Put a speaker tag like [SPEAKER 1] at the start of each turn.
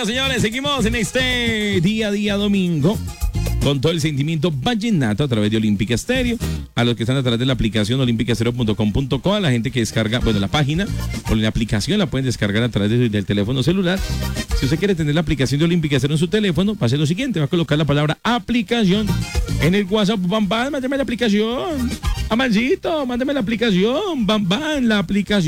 [SPEAKER 1] señores, seguimos en este día domingo con todo el sentimiento vallenato a través de Olímpica Estéreo. A los que están a través de la aplicación olímpicaestereo.com.co, a la gente que descarga, bueno, la página o la aplicación la pueden descargar a través del teléfono celular. Si usted quiere tener la aplicación de Olímpica Estéreo en su teléfono, va a hacer lo siguiente, va a colocar la palabra aplicación en el WhatsApp. Bam, bam, mándeme la aplicación. Amancito, mándeme la aplicación. Bam, bam, la aplicación.